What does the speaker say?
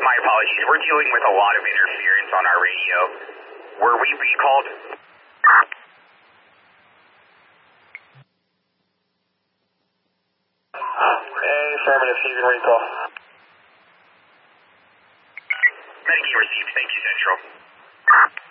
My apologies. We're dealing with a lot of interference on our radio. Were we recalled? Affirmative, Houston recall. Medicaid received. Thank you, Central.